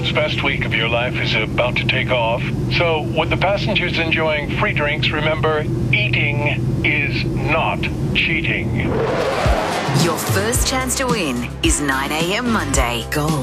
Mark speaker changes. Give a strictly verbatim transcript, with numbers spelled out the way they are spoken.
Speaker 1: world's best week of your life is about to take off. So, with the passengers enjoying free drinks, remember, eating is not cheating.
Speaker 2: Your first chance to win is nine a.m. Monday. Gold